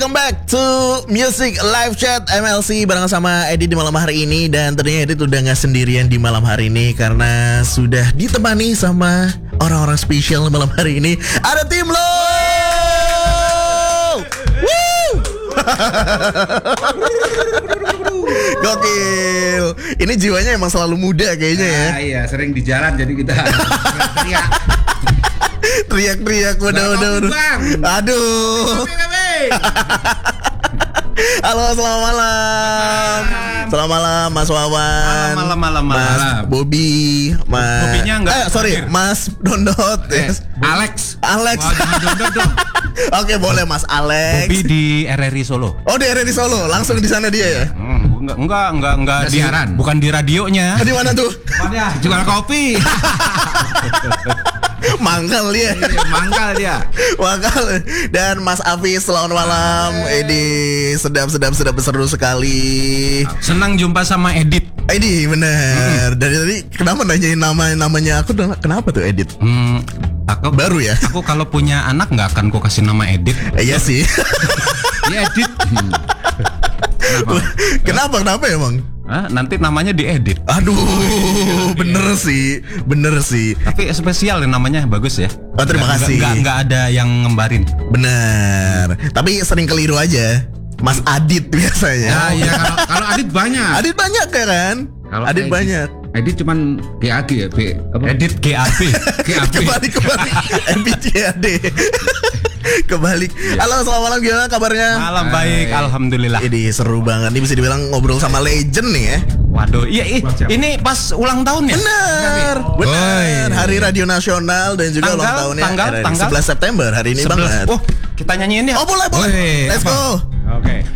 welcome back to Music Live Chat MLC bareng sama Edit di malam hari ini. Dan tentunya Edit udah gak sendirian di malam hari ini karena sudah ditemani sama orang-orang spesial malam hari ini. Ada tim lo. Gokil. Ini jiwanya emang selalu muda kayaknya ya. Iya, sering di jalan jadi kita teriak. Teriak-teriak udah. Aduh. Halo, selamat malam. Selamat malam Mas Wawan. Malam. Mas Bobby, Mas. Bobbynya enggak. Mas Dondot. Alex. Wah, Dondot dong. Oke, boleh Mas Alex. Bobby di RRI Solo. Oh, di RRI Solo. Langsung di sana dia ya? Enggak di siaran. Bukan di radionya. Di mana tuh? Jual kopi. Mangkal dia. Mangkal dia. Mangkal. Dan Mas Afis, selamat malam. Edi, sedap seru sekali. Senang jumpa sama Edit. Edi, bener. Dari tadi kenapa nanyain namanya aku? Kenapa tuh Edit? Aku baru ya. Aku kalau punya anak nggak akan ku kasih nama Edit. Iya sih. Ya Edit. Kenapa emang? Nanti namanya diedit. Aduh, bener sih. Tapi spesial namanya bagus ya. Oh, terima kasih. Nggak ada yang ngembarin. Bener. Tapi sering keliru aja. Mas Adit biasanya. Iya, kalau Adit banyak. Adit banyak ya kan? Kalau Adit banyak. Edit cuman GAG ya, Edit GAP. Kebalik MBCAD. Kebalik. Halo, selamat malam, gimana kabarnya? Malam baik, alhamdulillah. Ini seru banget. Ini bisa dibilang ngobrol sama legend nih ya. Waduh, iya ini pas ulang tahun ya? Bener. Hari Radio Nasional dan juga ulang tahunnya tanggal 11 September hari ini banget. Oh, kita nyanyiin ya? Oh, boleh. Let's go. Oke.